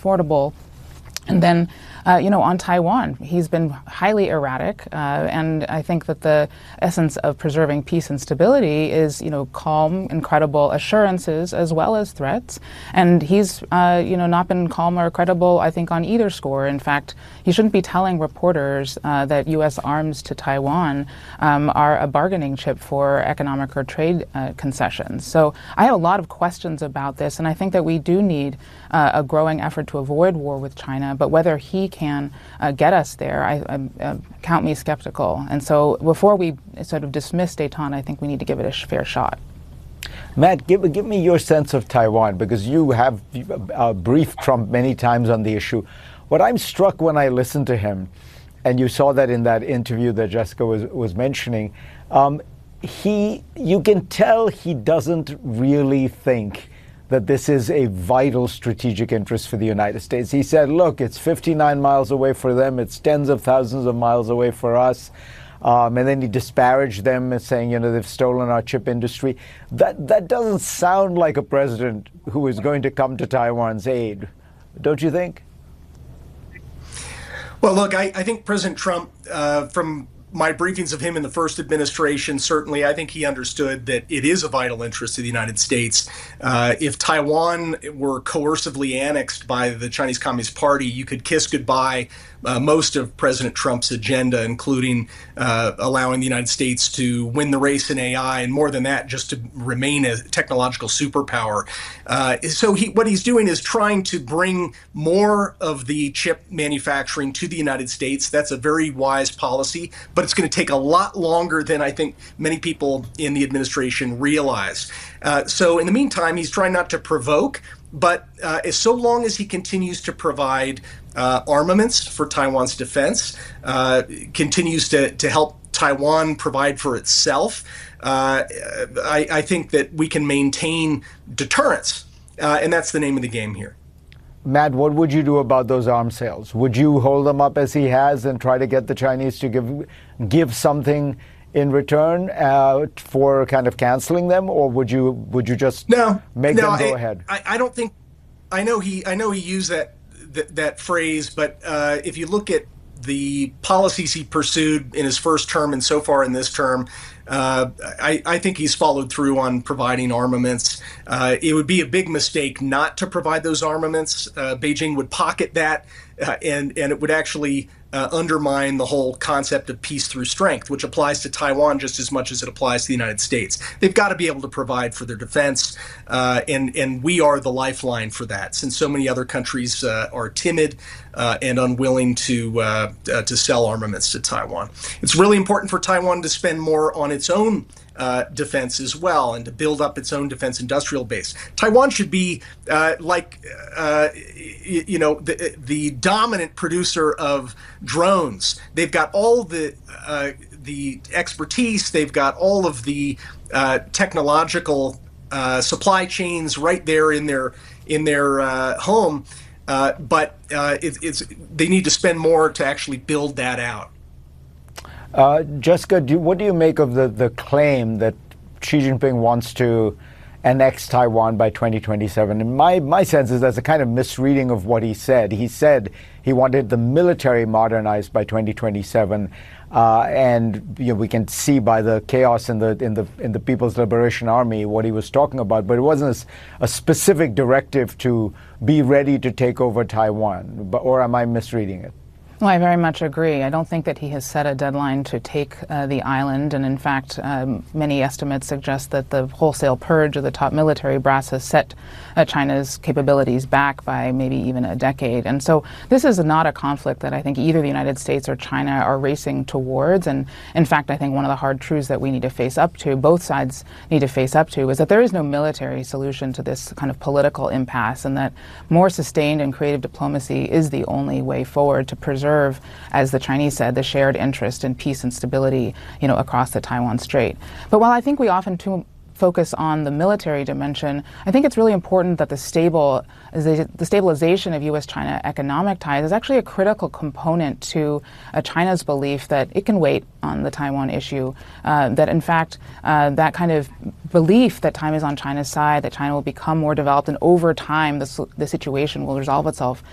affordable. And then, on Taiwan, he's been highly erratic, and I think that the essence of preserving peace and stability is, calm and credible assurances as well as threats. And he's, not been calm or credible, I think, on either score. In fact, he shouldn't be telling reporters that U.S. arms to Taiwan are a bargaining chip for economic or trade concessions. So I have a lot of questions about this, and I think that we do need a growing effort to avoid war with China. But whether he can get us there, I count me skeptical. And so before we sort of dismiss détente, I think we need to give it a fair shot. Matt, give me your sense of Taiwan, because you have briefed Trump many times on the issue. What I'm struck when I listen to him, and you saw that in that interview that Jessica was mentioning, you can tell he doesn't really think that this is a vital strategic interest for the United States. He said, look, it's 59 miles away for them, it's tens of thousands of miles away for us. And then he disparaged them, saying, they've stolen our chip industry. That doesn't sound like a president who is going to come to Taiwan's aid, don't you think? Well, look, I think President Trump, from my briefings of him in the first administration, certainly, I think he understood that it is a vital interest of the United States. If Taiwan were coercively annexed by the Chinese Communist Party, you could kiss goodbye most of President Trump's agenda, including allowing the United States to win the race in AI, and more than that, just to remain a technological superpower. So what he's doing is trying to bring more of the chip manufacturing to the United States. That's a very wise policy, but it's going to take a lot longer than I think many people in the administration realize. So in the meantime, he's trying not to provoke, but so long as he continues to provide armaments for Taiwan's defense, continues to help Taiwan provide for itself, I think that we can maintain deterrence, and that's the name of the game here. Matt, what would you do about those arms sales? Would you hold them up as he has and try to get the Chinese to give something in return for kind of canceling them, or would you just make them go ahead? I don't think. I know he used that phrase, but if you look at the policies he pursued in his first term and so far in this term, I think he's followed through on providing armaments. It would be a big mistake not to provide those armaments. Beijing would pocket that, and it would actually undermine the whole concept of peace through strength, which applies to Taiwan just as much as it applies to the United States. They've got to be able to provide for their defense, and we are the lifeline for that, since so many other countries are timid and unwilling to sell armaments to Taiwan. It's really important for Taiwan to spend more on its own defense as well, and to build up its own defense industrial base. Taiwan should be the dominant producer of drones. They've got all the expertise. They've got all of the technological supply chains right there in their home. But they need to spend more to actually build that out. Jessica, what do you make of the claim that Xi Jinping wants to annex Taiwan by 2027? And my sense is that's a kind of misreading of what he said. He said he wanted the military modernized by 2027, and we can see by the chaos in the People's Liberation Army what he was talking about. But it wasn't a specific directive to be ready to take over Taiwan. Or am I misreading it? Well, I very much agree. I don't think that he has set a deadline to take the island. And in fact, many estimates suggest that the wholesale purge of the top military brass has set China's capabilities back by maybe even a decade. And so this is not a conflict that I think either the United States or China are racing towards. And in fact, I think one of the hard truths that we need to face up to, both sides need to face up to, is that there is no military solution to this kind of political impasse, and that more sustained and creative diplomacy is the only way forward to preserve, as the Chinese said, the shared interest in peace and stability, across the Taiwan Strait. But while I think we often focus on the military dimension, I think it's really important that the stabilization of U.S.-China economic ties is actually a critical component to China's belief that it can wait on the Taiwan issue, that in fact that kind of belief that time is on China's side, that China will become more developed, and over time the situation will resolve itself,